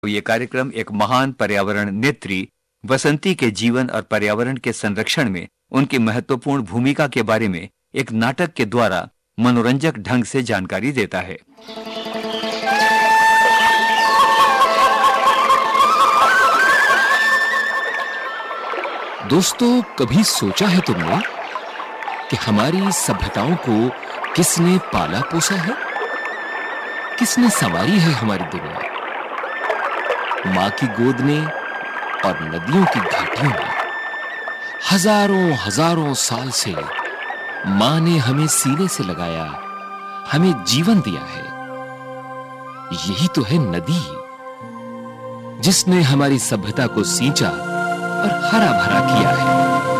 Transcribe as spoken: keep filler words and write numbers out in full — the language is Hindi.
ये कार्यक्रम एक महान पर्यावरण नेत्री वसंती के जीवन और पर्यावरण के संरक्षण में उनकी महत्वपूर्ण भूमिका के बारे में एक नाटक के द्वारा मनोरंजक ढंग से जानकारी देता है। दोस्तों, कभी सोचा है तुमने कि हमारी सभ्यताओं को किसने पाला पोसा है? किसने संवारी है हमारी दुनिया? मां की गोद ने और नदियों की घाटियों में हजारों हजारों साल से मां ने हमें सीने से लगाया, हमें जीवन दिया है। यही तो है नदी, जिसने हमारी सभ्यता को सींचा और हरा भरा किया है।